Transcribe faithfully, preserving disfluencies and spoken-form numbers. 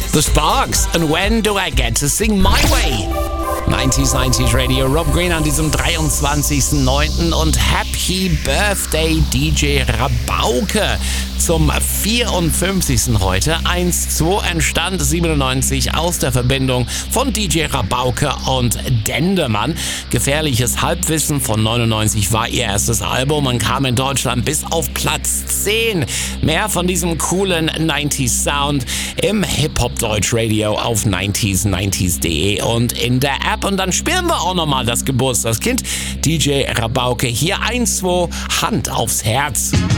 The Sparks and When Do I Get to Sing My Way? neunzig neunzig Radio, Rob Green an diesem dreiundzwanzigsten neunten und Happy Birthday D J Rabauke zum vierundfünfzigsten heute. eins zwei entstand siebenundneunzig aus der Verbindung von D J Rabauke und Dendemann. Gefährliches Halbwissen von neunundneunzig war ihr erstes Album und kam in Deutschland bis auf Platz zehn. Mehr von diesem coolen neunziger Sound im Hip-Hop-Deutsch-Radio auf neunzig neunzig punkt de und in der App. Und dann spielen wir auch nochmal das Geburtstagskind D J Rabauke. Hier eins zwei, Hand aufs Herz.